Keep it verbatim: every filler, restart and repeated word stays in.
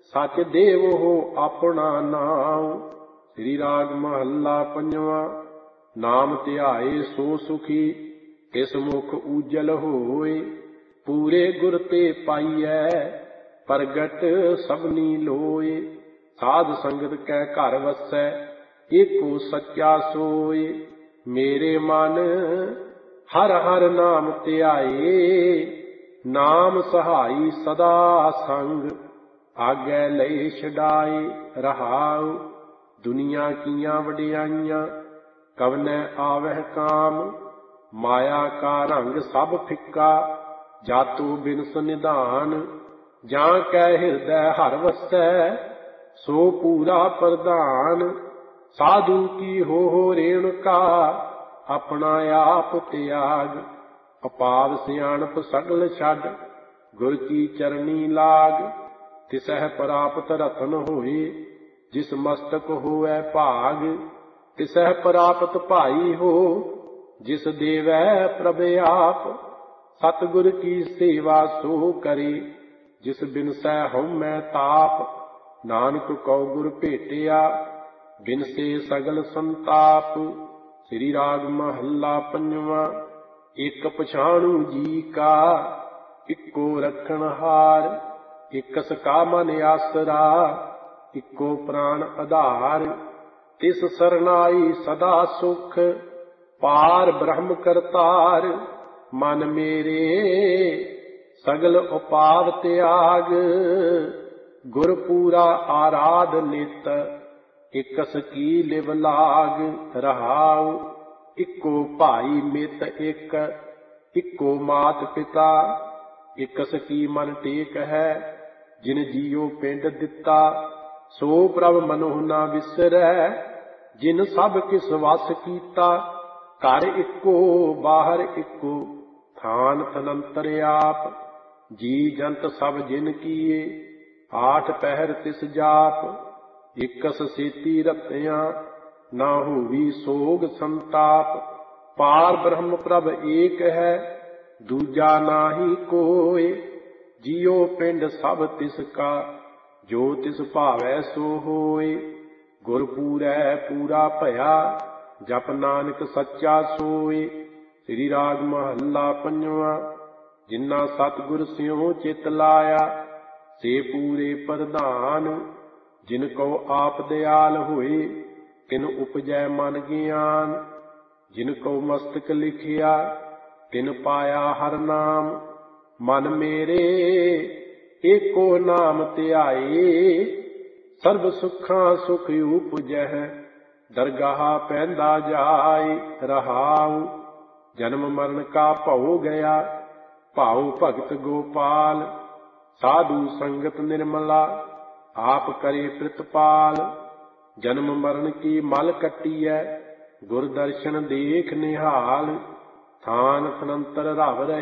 सच देव हो अपना नाम। श्री राग महला पंजवा। नाम ध्याए सो सुखी तिस मुख उजल होए। पूरे गुर ते पाइयै प्रगट सबनी लोए। साध संगत कै घर वसै एको सच्चा सोए। मेरे मन हर हर नाम ध्याए। नाम सहाई सदा संग आगे लई छडाए। रहाउ दुनिया कीਆਂ ਵਡਿਆਈਆਂ कवनै आवह काम। माया का रंग सब फिक्का जातु बिनस निधान। जां कै हिरदै हर वसै सो पूरा प्रधान। साधु की हो हो रेणुका अपना आप त्याग। अपाव सियाणप सगल छड गुर की चरनी लाग। तिसह प्राप्त रतन होए जिस मस्तक होए भाग। तिसह प्राप्त भाई हो जिस देवै प्रभ आप। सतगुर की सेवा सो करे जिस बिनसै हउमੈ ताप। नानक कौ गुर भेटिया बिनसे सगल संताप। श्री राग महला पंजवा। एक पछाणु जी का इक्को रखणहार। इकस का मन आसरा इक्को प्राण आधार। तिस सरनाई सदा सुख पार ब्रह्म करतार। मन मेरे सगल उपाव त्याग। गुर पूरा आराध नित इकस की लिव लाग। रहाउ इक्को भाई मित एक इक्को मात पिता। इकस की मन टेक है जिन जियो पिंड दिता। सो प्रभ मनोह ना विसरै जिन सब किस वस कीता। घर इक्को बाहर इक्को थान तनंतर आप। जी जंत सब जिन कीए आठ पहर तिस जाप। इकस सेती रतियां ना होवी सोग संताप। पार ब्रह्म प्रभ एक है दूजा नाहि कोय। जियो पिंड सब तिसका जो तिस भावै सो होय। गुर पूरै पूरा भया जप नानक सच्चा सोय। श्री राग महला पंजवा। जिन्ना सतगुर स्यों चित लाया से पूरे प्रधान। जिन को आप दयाल होए तिन उपजै मन ज्ञान। जिन को मस्तक लिखिया तिन पाया हर नाम। मन मेरे एको नाम ध्याए। सर्व सुखां सुख उपजह दरगाह पैंदा जाए। रहाउ जन्म मरण का भौ गया भाऊ भगत गोपाल। साधु संगत निर्मला आप करे प्रतिपाल। जन्म मरण की मल कट्टियै गुर दर्शन देख निहाल। थान तनंतर रव रहे